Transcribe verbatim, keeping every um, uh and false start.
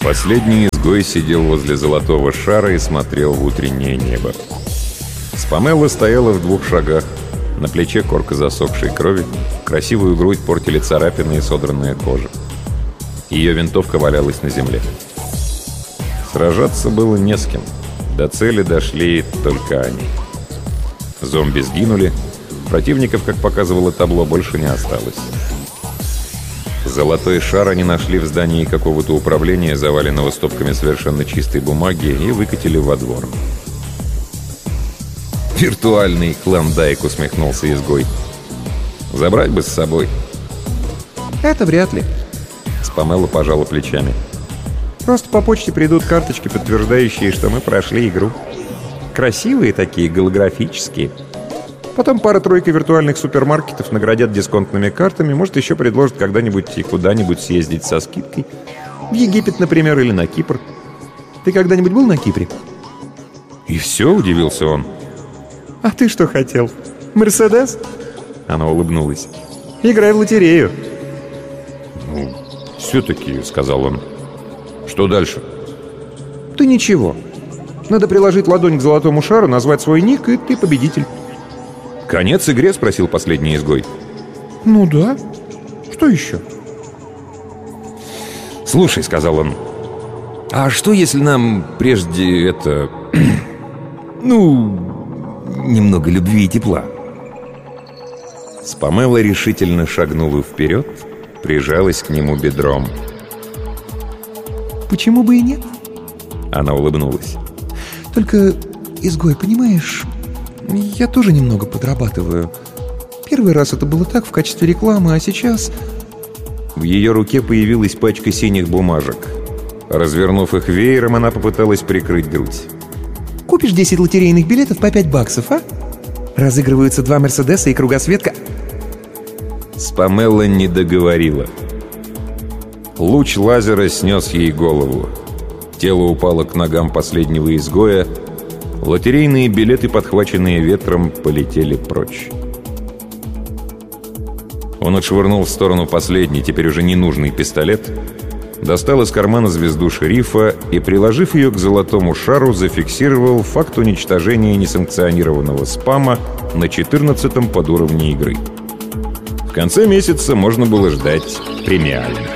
Последний изгой сидел возле золотого шара и смотрел в утреннее небо. Спамелла стояла в двух шагах. На плече корка засохшей крови, красивую грудь портили царапины и содранная кожа. Ее винтовка валялась на земле. Сражаться было не с кем. До цели дошли только они. Зомби сгинули. Противников, как показывало табло, больше не осталось. Золотой шар они нашли в здании какого-то управления, заваленного стопками совершенно чистой бумаги, и выкатили во двор. «Виртуальный клондайк», — усмехнулся изгой. «Забрать бы с собой». «Это вряд ли». Спамелла пожала плечами. «Просто по почте придут карточки, подтверждающие, что мы прошли игру. Красивые такие, голографические. Потом пара-тройка виртуальных супермаркетов наградят дисконтными картами, может, еще предложат когда-нибудь и куда-нибудь съездить со скидкой. В Египет, например, или на Кипр. Ты когда-нибудь был на Кипре?» «И все?» — удивился он. «А ты что хотел? Мерседес?» Она улыбнулась. «Играй в лотерею». «Ну, все-таки», — сказал он. «Что дальше?» «Да ничего. Надо приложить ладонь к золотому шару, назвать свой ник, и ты победитель». «Конец игре?» — спросил последний изгой. «Ну да. Что еще?» «Слушай», — сказал он, — «а что, если нам прежде это... ну, немного любви и тепла?» Спамелла решительно шагнула вперед, прижалась к нему бедром. «Почему бы и нет?» Она улыбнулась. «Только, изгой, понимаешь, я тоже немного подрабатываю. Первый раз это было так, в качестве рекламы, а сейчас...» В ее руке появилась пачка синих бумажек. Развернув их веером, она попыталась прикрыть грудь. «Купишь десять лотерейных билетов по пять баксов, а? Разыгрываются два Мерседеса и кругосветка». Спамелла не договорила. Луч лазера снес ей голову. Тело упало к ногам последнего изгоя. Лотерейные билеты, подхваченные ветром, полетели прочь. Он отшвырнул в сторону последний, теперь уже ненужный пистолет, достал из кармана звезду шерифа и, приложив ее к золотому шару, зафиксировал факт уничтожения несанкционированного спама на четырнадцатом подуровне игры. В конце месяца можно было ждать премиальных.